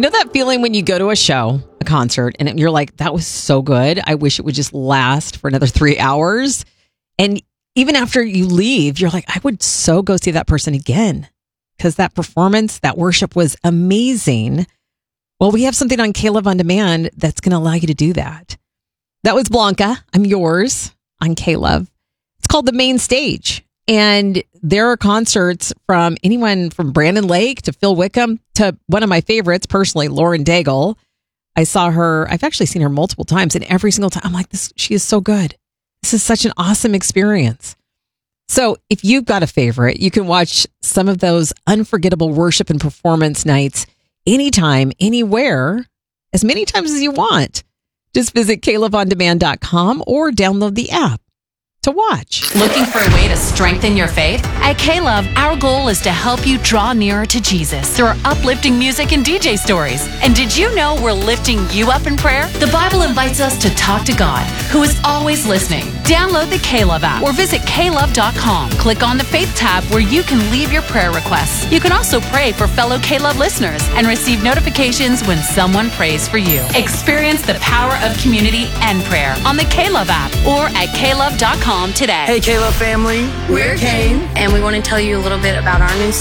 You know that feeling when you go to a show, a concert, and you're like, that was so good. I wish it would just last for another 3 hours. And even after you leave, you're like, I would so go see that person again because that performance, that worship was amazing. Well, we have something on K-Love On Demand that's going to allow you to do that. That was Blanca. I'm yours on K-Love. It's called The Main Stage. And there are concerts from anyone from Brandon Lake to Phil Wickham to one of my favorites, personally, Lauren Daigle. I saw her. I've actually seen her multiple times, and every single time I'm like, she is so good. This is such an awesome experience. So if you've got a favorite, you can watch some of those unforgettable worship and performance nights anytime, anywhere, as many times as you want. Just visit KLoveOnDemand.com or download the app to watch. Looking for a way to strengthen your faith? At K-Love, our goal is to help you draw nearer to Jesus through our uplifting music and DJ stories. And did you know we're lifting you up in prayer? The Bible invites us to talk to God, who is always listening. Download the K-Love app or visit klove.com. Click on the Faith tab where you can leave your prayer requests. You can also pray for fellow K-Love listeners and receive notifications when someone prays for you. Experience the power of community and prayer on the K-Love app or at klove.com today. Hey, K-Love family. We're Kane, and we want to tell you a little bit about our new